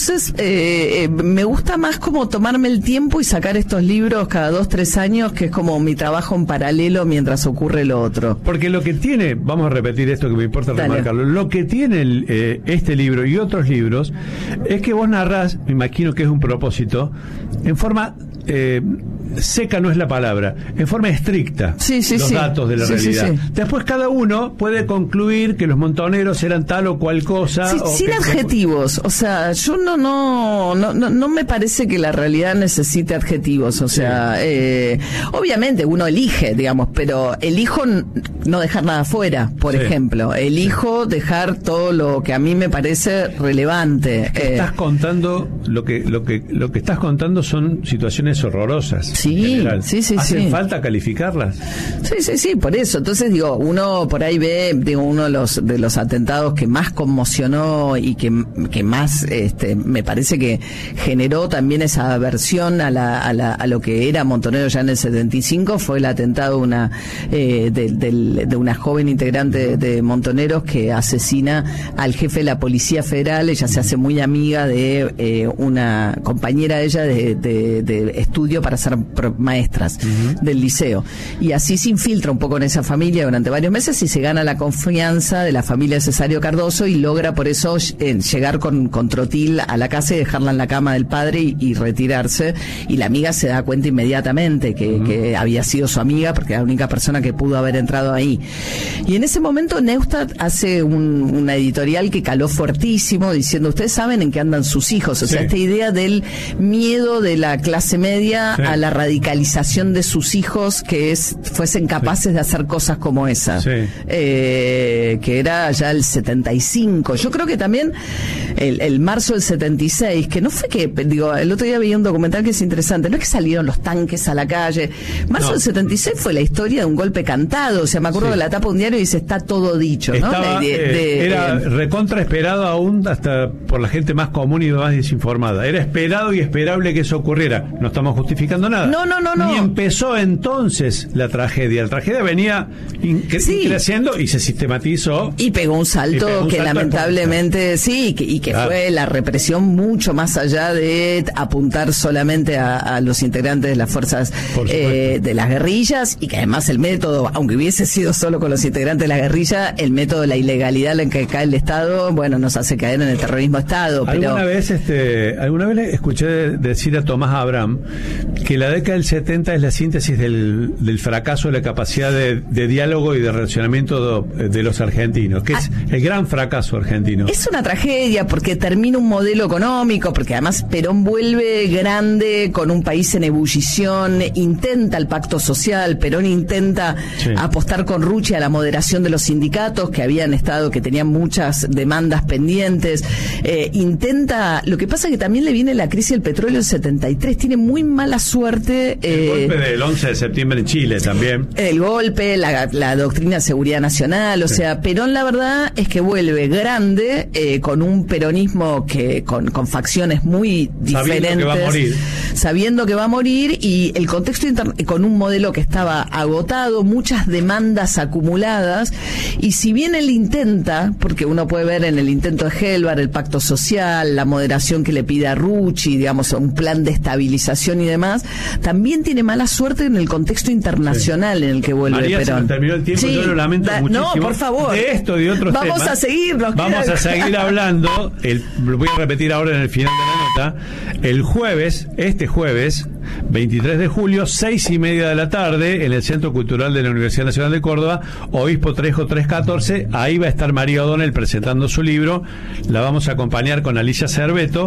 Entonces, me gusta más como tomarme el tiempo y sacar estos libros cada 2-3 años, que es como mi trabajo en paralelo mientras ocurre lo otro. Porque lo que tiene, vamos a repetir esto que me importa remarcarlo, lo que tiene este libro y otros libros es que vos narrás, me imagino que es un propósito, en forma seca no es la palabra, en forma estricta, los datos de la realidad. Después cada uno puede concluir que los montoneros eran tal o cual cosa. Sin adjetivos, o sea, yo no me parece que la realidad necesite adjetivos, o sea, obviamente uno elige, digamos, pero elijo no dejar nada fuera, por ejemplo, elijo dejar todo lo que a mí me parece relevante. Estás contando, lo que estás contando son situaciones horrorosas. Sí. ¿Hacen falta calificarlas? Sí, por eso. Entonces, digo, uno por ahí ve, uno de los atentados que más conmocionó y que más, me parece que generó también esa aversión a lo que era Montonero ya en el 75, fue el atentado de una joven integrante de Montoneros que asesina al jefe de la Policía Federal. Ella se hace muy amiga de una compañera de ella de estudio para ser maestras del liceo, y así se infiltra un poco en esa familia durante varios meses y se gana la confianza de la familia de Cesario Cardoso y logra por eso llegar con Trotil a la casa y dejarla en la cama del padre y retirarse, y la amiga se da cuenta inmediatamente que había sido su amiga porque era la única persona que pudo haber entrado ahí. Y en ese momento Neustadt hace una editorial que caló fuertísimo diciendo: ustedes saben en qué andan sus hijos, o sea, esta idea del miedo de la clase media a la radicalización de sus hijos, que fuesen capaces de hacer cosas como esa, que era ya el 75. Yo creo que también el marzo del 76, que no fue que, el otro día veía un documental que es interesante, no es que salieron los tanques a la calle. Marzo del 76 fue la historia de un golpe cantado, o sea, me acuerdo de la tapa de un diario y dice: está todo dicho, ¿no? Era recontra esperado aún hasta por la gente más común y más desinformada. Era esperado y esperable que eso ocurriera. No estamos justificando nada. No. Ni empezó entonces la tragedia. La tragedia venía creciendo y se sistematizó. Y pegó un salto que lamentablemente fue la represión mucho más allá de apuntar solamente a los integrantes de las fuerzas de las guerrillas, y que además el método, aunque hubiese sido solo con los integrantes de la guerrilla, el método de la ilegalidad en que cae el Estado, nos hace caer en el terrorismo Estado. Alguna vez escuché decir a Tomás Abraham que la década del 70 es la síntesis del fracaso de la capacidad de diálogo y de relacionamiento de los argentinos, que es el gran fracaso argentino. Es una tragedia porque termina un modelo económico, porque además Perón vuelve grande con un país en ebullición, intenta el pacto social, Perón intenta apostar con Rucci a la moderación de los sindicatos que tenían muchas demandas pendientes, lo que pasa que también le viene la crisis del petróleo en 73, tiene muy mala suerte. El golpe del 11 de septiembre en Chile también. El golpe, la doctrina de seguridad nacional, o sea, Perón la verdad es que vuelve grande, con un peronismo con facciones muy diferentes, sabiendo que va a morir, y el contexto con un modelo que estaba agotado, muchas demandas acumuladas, y si bien él intenta, porque uno puede ver en el intento de Helvar el pacto social, la moderación que le pide a Rucci, un plan de estabilización y demás, también tiene mala suerte en el contexto internacional en el que vuelve María, Perón. se me terminó el tiempo, yo lo lamento muchísimo. No, por favor. De esto y de otros temas. Vamos a seguir hablando. Lo voy a repetir ahora en el final de la nota. Este jueves 23 de julio, 6:30 de la tarde, en el Centro Cultural de la Universidad Nacional de Córdoba, Obispo Trejo 314. Ahí va a estar María O'Donnell presentando su libro. La vamos a acompañar con Alicia Cerveto.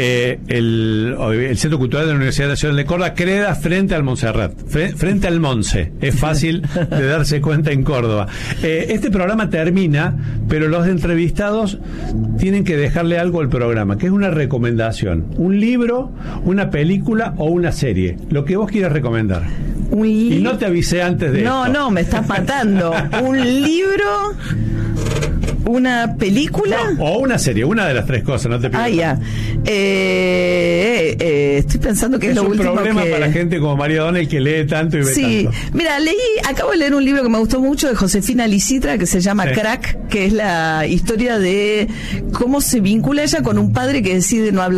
El Centro Cultural de la Universidad Nacional de Córdoba queda frente al Montserrat, frente al Monse. Es fácil de darse cuenta en Córdoba. Este programa termina, pero los entrevistados tienen que dejarle algo al programa, que es una recomendación: un libro, una película o una serie, lo que vos quieras recomendar. Y no te avisé antes de esto. No, me estás matando. Un libro, una película o una serie, una de las tres cosas, no te pido. Estoy pensando que es lo último. Es un problema para gente como María O'Donnell, que lee tanto y ve tanto. Mira, acabo de leer un libro que me gustó mucho de Josefina Licitra, que se llama Crack, que es la historia de cómo se vincula ella con un padre que decide no hablar